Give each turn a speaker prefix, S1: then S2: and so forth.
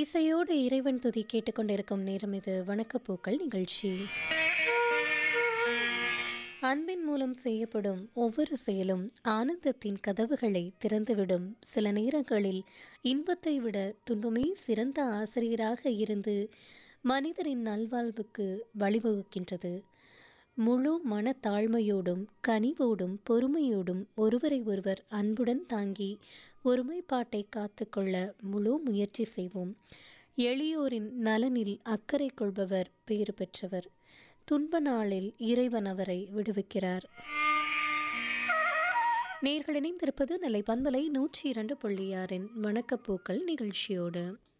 S1: இசையோடு இறைவன் துதி கேட்டுக்கொண்டிருக்கும் நேரம் இது வணக்கப்பூக்கள் நிகழ்ச்சி. அன்பின் மூலம் செய்யப்படும் ஒவ்வொரு செயலும் ஆனந்தத்தின் கதவுகளை திறந்துவிடும். சில நேரங்களில் இன்பத்தை விட துன்பமே சிறந்த ஆசிரியராக இருந்து மனிதரின் நல்வாழ்வுக்கு வழிவகுக்கின்றது. முழு மனத்தாழ்மையோடும் கனிவோடும் பொறுமையோடும் ஒருவரை ஒருவர் அன்புடன் தாங்கி ஒருமைப்பாட்டை காத்துக்கொள்ள முழு முயற்சி செய்வோம். எளியோரின் நலனில் அக்கறை கொள்பவர் பேறு பெற்றவர். துன்ப நாளில் இறைவன் அவரை விடுவிக்கிறார். நேர்கள் இணைந்திருப்பது நெல்லை பண்பலை 102.6 வணக்கப்பூக்கள் நிகழ்ச்சியோடு.